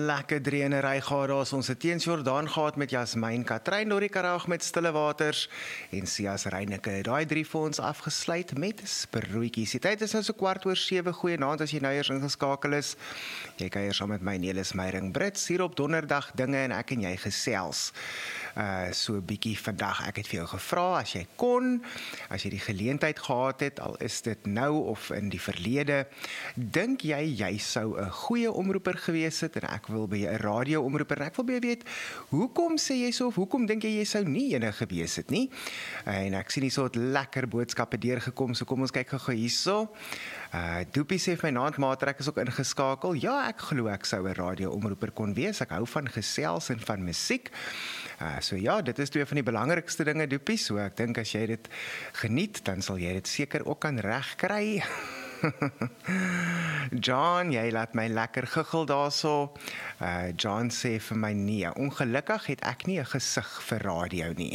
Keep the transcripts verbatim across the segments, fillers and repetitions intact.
lekker dreenery gehad daar. Ons het teens Jordaan gehad met Jasmijn Katrein, Lori Karaag met Stille Waters en Sias Reineke. Daai drie vir ons afgesluit met sproetjies. Die tyd is nou so kwart oor sewe. Goeienaand as jy nou eers ingeskakel is. Jy kuier saam met my Nelis Meyring Brits hier op donderdag dinge en ek en jy gesels. Uh, so 'n bietjie vandag, ek het vir jou gevra, as jy kon, as jy die geleentheid gehad het, al is dit nou of in die verlede, dink jy, jy sou 'n goeie omroeper gewees het, en ek wil by 'n radio-omroeper, en ek wil by jou weet, hoekom sê jy so, of hoekom dink jy, jy sou nie ene gewees het nie? En ek sien hier so 'n lekker boodskappe deurgekom, so kom ons kyk gou hierso. Uh, Doopie sê vir my naandmaat, ek is ook ingeskakel. Ja, ek glo ek sou 'n radio-omroeper kon wees. Ek hou van gesels en van musiek. Uh, so ja, dit is twee van die belangrikste dinge, Doopie. So ek dink as jy dit geniet, dan sal jy dit seker ook kan regkry. John, jy laat my lekker giggel daarso. Uh, John sê vir my nee, ongelukkig het ek nie 'n gesig vir radio nie.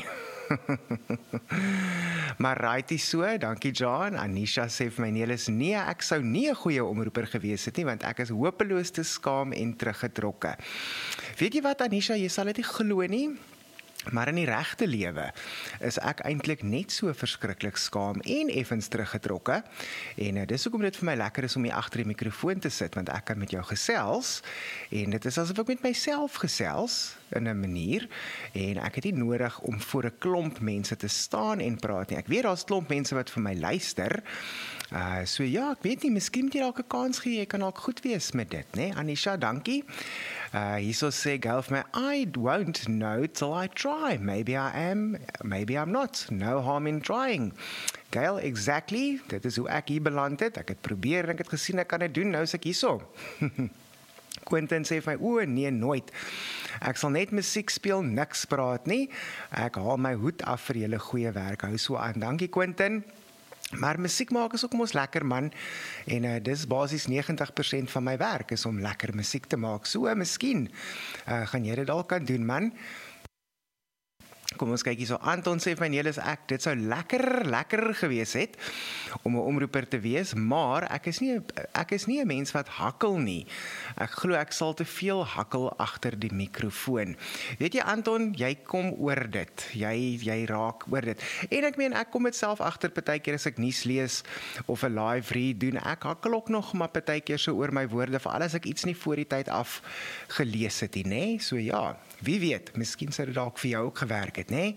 Maar righty so, dankie John. Anisha sê vir my Nelis, nee, ek sou nie 'n goeie omroeper gewees het nie, want ek is hopeloos te skaam en teruggetrokke. Weet jy wat Anisha, jy sal dit nie glo nie, maar in die regte lewe is ek eintlik net so verskriklik skaam en effens teruggetrokke. En uh, dis hoekom dit vir my lekker is om hier agter die mikrofoon te sit, want ek kan met jou gesels, en dit is asof ek met myself gesels, in 'n manier, en ek het nie nodig om voor 'n klomp mense te staan en praat nie. Ek weet daar's klomp mense wat vir my luister, uh, so ja, ek weet nie, miskien moet jy dalk 'n kans gee, jy kan dalk goed wees met dit, né? Anisha, dankie. Uh, hierso sê Gail vir my, I won't know till I try. Maybe I am, maybe I'm not. No harm in trying. Gail, exactly. Dit is hoe ek hier beland het. Ek het probeer en ek het gesien ek kan dit doen. Nou is ek hierso. Quentin sê vir my, o nee, nooit. Ek sal net musiek speel, niks praat nie. Ek haal my hoed af vir julle goeie werk. Hou so aan. Dankie Quentin. Maar musiek maak is ook om ons lekker man, en uh, dis basies negentig persent van my werk is om lekker musiek te maak. So, uh, miskien uh, gaan jy dit al kan doen, man. Kom ons kyk hier so, Anton sê vir my, Nelis, ek, dit sou lekker, lekker gewees het, om 'n omroeper te wees, maar ek is nie, ek is nie 'n mens wat hakkel nie. Ek glo ek sal te veel hakkel agter die mikrofoon. Weet jy Anton, jy kom oor dit, jy, jy raak oor dit. En ek meen, ek kom dit self agter partykeer as ek nuus lees, of 'n live read doen, ek hakkel ook nog maar partykeer so oor my woorde, veral as ek iets nie voor die tyd af gelees het nie, né? So ja, wie weet, miskien sou dit dalk vir jou ook gewerk het, né?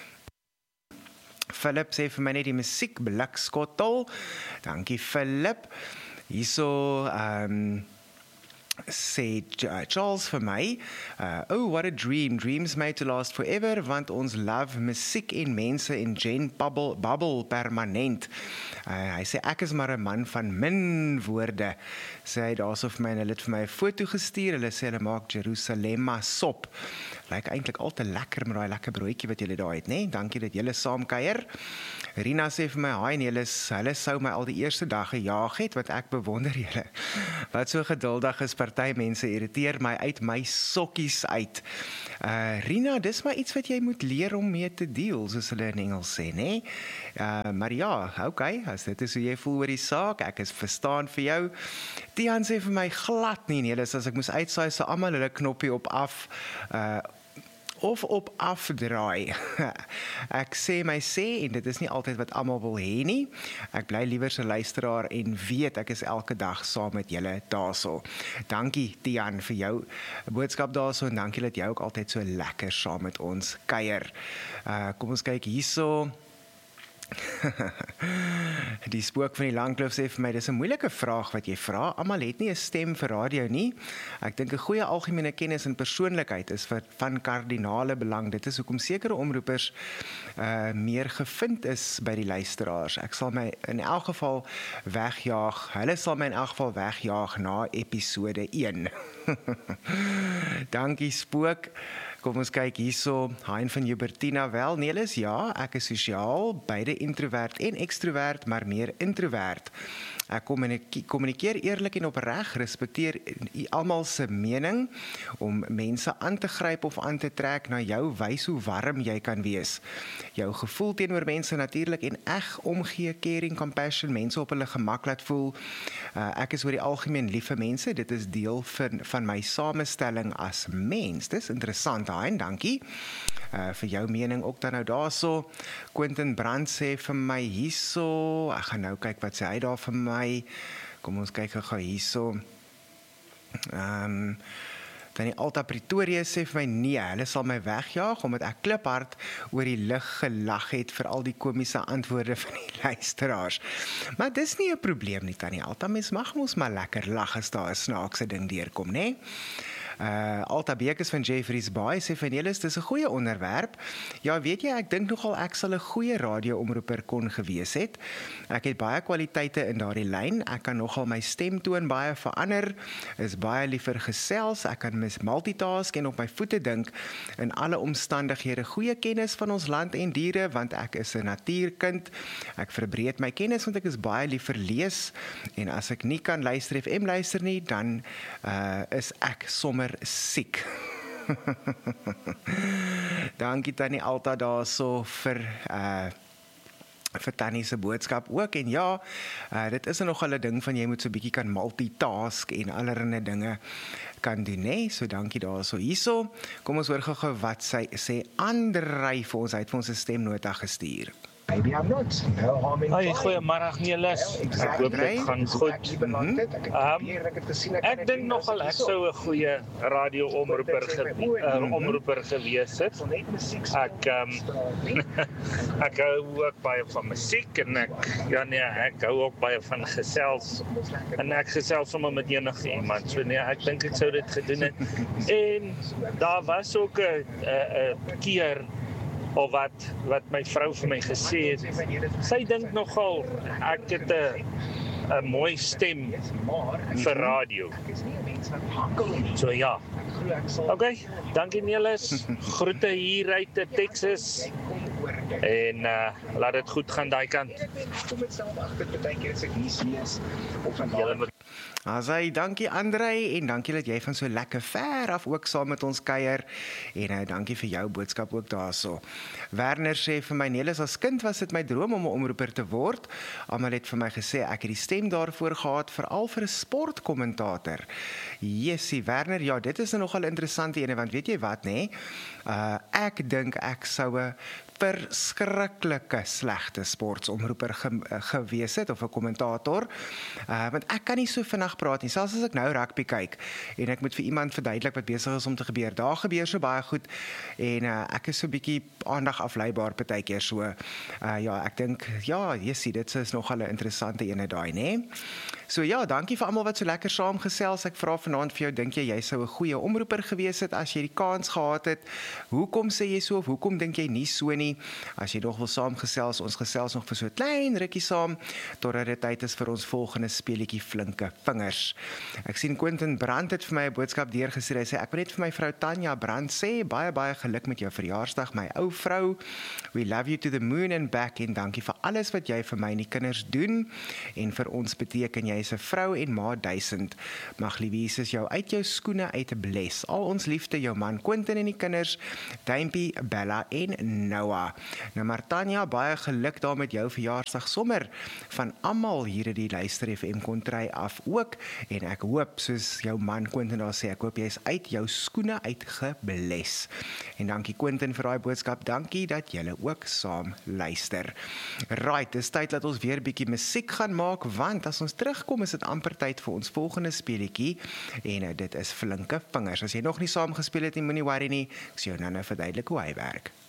Philip sê vir my net die musiek blikskottel. Dankie Philip. Hierso um, sê Charles vir my, uh, oh what a dream, dreams made to last forever, want ons love musiek en mense en Jen bubble, bubble permanent. Uh, hy sê ek is maar 'n man van min woorde. Sê hy daarso vir my, en hulle het vir my 'n foto gestuur, hulle sê hulle maak Jerusalem sop. Lyk eintlik al te lekker met daai lekker broodjie wat julle daar het, né? Dankie dat julle saam kuier. Rina sê vir my, haai Nelis, hulle sou my al die eerste dag gejaag het, wat ek bewonder julle. Wat so geduldig is, party mense irriteer my uit my sokkies uit. Uh, Rina, dis maar iets wat jy moet leer om mee te deel, soos hulle in Engels sê, né? Uh, maar ja, okay, as dit is hoe jy voel oor die saak, ek is verstaan vir jou. Tian sê vir my, glad nie, Nelis, as ek moes uitsaai, so almal hulle knoppie op af, uh, of op afdraai. Ek sê my sê, en dit is nie altyd wat almal wil hê nie. Ek bly liewer 'n luisteraar en weet ek is elke dag saam met julle daarso. Dankie Tian vir jou boodskap daarso, en dankie dat jy ook altyd so lekker saam met ons kuier. Uh, kom ons kyk hierso. Die spook van die Langkloof sê vir my, dis 'n moeilike vraag wat jy vra. Almal het nie 'n stem vir radio nie. Ek dink 'n goeie algemene kennis en persoonlikheid is van kardinale belang. Dit is hoekom sekere omroepers uh, meer gevind is by die luisteraars. Ek sal my in elk geval wegjaag. Hulle sal my in elk geval wegjaag na episode een. Dankie spook. Kom ons kyk hierso, Hein van Jubertina, wel, Nelis, ja, ek is sosiaal, beide introvert en ekstrovert, maar meer introvert. Ek kommunikeer eerlik en opreg, respekteer almal se mening om mense aan te gryp of aan te trek na jou wys hoe warm jy kan wees. Jou gevoel teenoor mense natuurlik en eg omgee, caring, compassion, mense op hulle gemak laat voel. Uh, ek is oor die algemeen lief vir mense, dit is deel van, van my samestelling as mens. Dis interessant, Hein, dankie. Uh, vir jou mening ook dan nou daarso. Quentin Brand sê vir my hierso, ek gaan nou kyk wat sê hy daar vir my. Kom ons kyk gou hierso. Ehm um, Dan die Alta Pretoria sê vir my nee, hulle sal my wegjaag omdat ek kliphard oor die lig gelag het vir al die komiese antwoorde van die luisteraars. Maar dis nie 'n probleem nie, Tannie Alta, mens mag mos maar lekker lag as daar 'n snaakse ding deurkom, né? Uh, Alta Bekes van Jeffreys Bay sê van julle, dis 'n goeie onderwerp. Ja, weet jy, ek dink nogal ek sal 'n goeie radio-omroeper kon gewees het. Ek het baie kwaliteite in daardie lyn. Ek kan nogal my stemtoon baie verander, is baie liever gesels, ek kan mis multitask en op my voete dink in alle omstandighede, goeie kennis van ons land en diere, want ek is 'n natuurkind. Ek verbreed my kennis want ek is baie liever lees, en as ek nie kan luister F M luister nie, dan uh, is ek sommer siek. Dankie Tannie Alta daarso vir uh, vir Tannie se boodskap ook, en ja, uh, dit is nogal 'n ding van jy moet so 'n bietjie kan multitask en allerlei dinge kan doen, né? So dankie daarso. Hierso, kom ons hoor gou wat sy sê. Andrei vir ons, hy het vir ons 'n stemnota gestuur. Maybe I'm not. No harm in Hey, goeiemôre Nelis. Ek hoop dit gaan goed. Um, ek dink nogal ek sou 'n goeie radio-omroeper ge uh, omroeper gewees het. Ek um, ek hou ook baie van musiek en ek ja nee, ek hou ook baie van gesels. En ek gesels sommer met enige iemand. So nee, ek dink ek sou dit gedoen het. En daar was ook 'n 'n keer of wat wat my vrou vir my gesê het. Sy dink nogal ek het 'n 'n mooi stem vir radio. So ja. Okay, dankie Nelis. Groete hier uit Texas. En uh, laat dit goed gaan daai kant. Asai, dankie Andrei, en dankie dat jy van so lekker ver af ook saam met ons kuier, en uh, dankie vir jou boodskap ook daarso. Werner sê vir my, Nelis, as kind was dit my droom om 'n omroeper te word. Almal het vir my gesê ek het die stem daarvoor gehad, veral vir 'n sportkommentator. Jessie, Werner, ja, dit is 'n nogal interessante ene, want weet jy wat, nê? Uh, ek dink ek sou 'n verskriklike slegte sportsomroeper ge, gewees het, of 'n kommentator, uh, want ek kan nie so vinnig praat nie, selfs as ek nou rugby kyk, en ek moet vir iemand verduidelik wat besig is om te gebeur, daar gebeur so baie goed, en uh, ek is so bietjie aandag afleibaar partykeer so, uh, ja, ek dink, ja, jy sien, dit is nogal 'n interessante ene daai, né? So ja, dankie vir almal wat so lekker saamgesels. Ek vra vanaand vir jou, dink jy jy sou 'n goeie omroeper gewees het as jy die kans gehad het? Hoekom sê jy so, of hoekom dink jy nie so nie? As jy nog wil saamgesels, ons gesels nog vir so 'n klein rukkie saam, totdat dit tyd is vir ons volgende speletjie Flinke Vingers. Ek sien Quentin Brand het vir my 'n boodskap deurgestuur. Hy sê, ek wil net vir my vrou Tanya Brand sê, baie baie geluk met jou verjaarsdag, my ou vrou. We love you to the moon and back, en dankie vir alles wat jy vir my en die kinders doen, en vir ons beteken jy is 'n vrou en ma duisend. Mag liewe Jesus jou uit jou skoene uit bless. Al ons liefde, jou man Quentin en die kinders, Duimpie, Bella en Noah. Nou Martania, baie geluk daar met jou verjaarsdag sommer van almal hier in die Luister F M kontry af ook, en ek hoop, soos jou man Quentin daar sê, ek hoop jy is uit jou skoene uitgebless. En dankie Quentin vir daai boodskap, dankie dat julle ook saam luister. Right, dis tyd dat ons weer bietjie musiek gaan maak, want as ons terugkom is dit amper tyd vir ons volgende speletjie, en dit is Flinke Vingers. As jy nog nie saam gespeel het nie, moenie worry nie, ek sê jou nou nou verduidelik hoe hy werk.